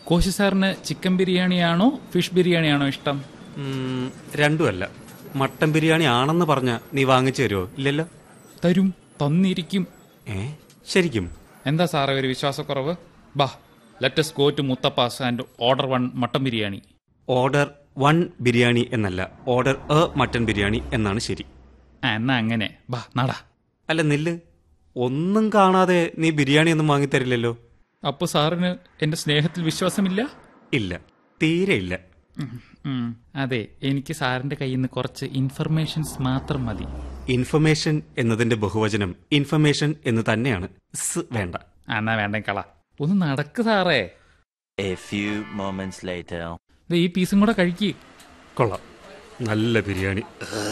കോശി സാറിന് chicken ബിരിയാണിയാണോ fish ബിരിയാണിയാണോ ഇഷ്ടം? രണ്ടുമല്ല. മട്ടൻ ബിരിയാണി ആണെന്ന് പറഞ്ഞ നീ വാങ്ങിച്ചു തരുമോ? ഇല്ലല്ലോ. തരും, തന്നിരിക്കും. ശരിക്കും? എന്താ സാറേ ഒരു വിശ്വാസക്കുറവ്? ബാ, let's go to മുത്തപ്പാസ് and order 1 mutton biryani. Order 1 biryani എന്നല്ല, ഓർഡർ മട്ടൻ ബിരിയാണി എന്നാണ് ശരി. എന്നാ അങ്ങനെ ബാ നടാ. അല്ല നില്ല്, ഒന്നും കാണാതെ നീ ബിരിയാണി ഒന്നും വാങ്ങിത്തരില്ലല്ലോ. അപ്പൊ സാറിന് എന്റെ സ്നേഹത്തിൽ വിശ്വാസമില്ല? ഇല്ല, തീരെ ഇല്ല. അതെ, എനിക്ക് സാറിന്റെ കയ്യിൽ നിന്ന് കുറച്ച് ഇൻഫർമേഷൻസ് മാത്രം മതി. ഇൻഫർമേഷൻ എന്നതിന്റെ ബഹുവചനം ഇൻഫർമേഷൻ എന്ന് തന്നെയാണ്. വേണ്ട. എന്നാ വേണ്ട കള. ഒന്ന് നടക്ക് സാറേ. A few moments later. ഈ പീസും കൂടെ കഴിക്ക്. കൊള്ളാം, നല്ല ബിരിയാണി.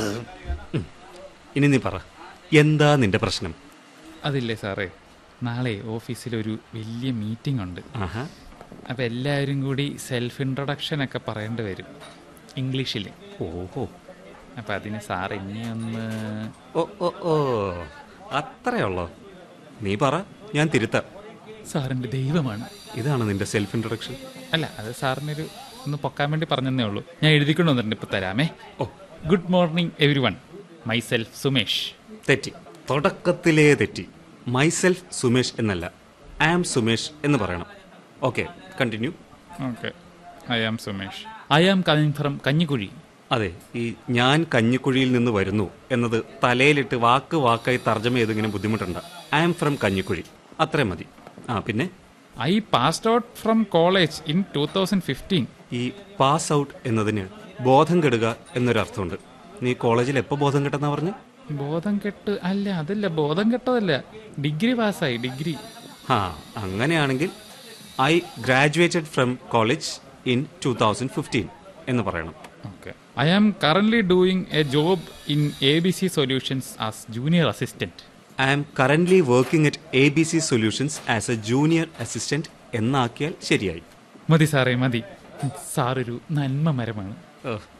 ഇനി നീ പറ, എന്താ നിന്റെ പ്രശ്നം? അതില്ലേ സാറേ, നാളെ ഓഫീസിലൊരു വലിയ മീറ്റിംഗ് ഉണ്ട്. അപ്പം എല്ലാവരും കൂടി സെൽഫ് ഇൻട്രൊഡക്ഷൻ ഒക്കെ പറയേണ്ടി വരും ഇംഗ്ലീഷിൽ. ഓഹോ, അപ്പം അതിന് സാർ എന്നെ ഒന്ന്... ഓ അത്രയുള്ളോ? നീ പറ, ഞാൻ തിരുത്താം. സാറിൻ്റെ ദൈവമാണ്. ഇതാണ് നിന്റെ സെൽഫ് ഇൻട്രൊഡക്ഷൻ? അല്ല, അത് സാറിനൊരു ഒന്ന് പൊക്കാൻ വേണ്ടി പറഞ്ഞതേ ഉള്ളൂ. ഞാൻ എഴുതിക്കൊണ്ട് വന്നിട്ടുണ്ട്, ഇപ്പം തരാമേ. Good morning every one, my self Sumesh. തെറ്റി, തുടക്കത്തിലേ തെറ്റി. മൈ സെൽഫ് സുമേഷ് എന്നല്ല, ഐ ആം സുമേഷ് എന്ന് പറയണം. Okay, continue. Okay, I am Sumesh. I am coming from Kanjikuzhi. അതെ, ഈ ഞാൻ കഞ്ഞിക്കുഴിയിൽ നിന്ന് വരുന്നു എന്നത് തലയിലിട്ട് വാക്കായി തർജ്ജമ ചെയ്തിങ്ങനെ ബുദ്ധിമുട്ടുണ്ട്. ഐ ആം ഫ്രം കഞ്ഞിക്കുഴി, അത്രേ മതി. പിന്നെ I passed out from college in 2015. ഈ പാസ് ഔട്ട് എന്നതിന് ബോധം കെടുക എന്നൊരർത്ഥമുണ്ട്. നീ കോളേജിൽ എപ്പോൾ ബോധം കെട്ടെന്നാ പറഞ്ഞു? ബോധം കെട്ട് അല്ല, അതല്ല, ബോധം കെട്ടതല്ല, ഡിഗ്രി പാസ്സായി, ഡിഗ്രി. അങ്ങനെയാണെങ്കിൽ I graduated from college in 2015 എന്ന് പറയണം. Okay, I am currently doing A job in ABC solutions as junior assistant. I am currently working at ABC solutions as A junior assistant എന്നാക്കിയാൽ ശരിയായി. മതി സാറേ, മതി. സാറൊരു നന്മ മരമാണ്.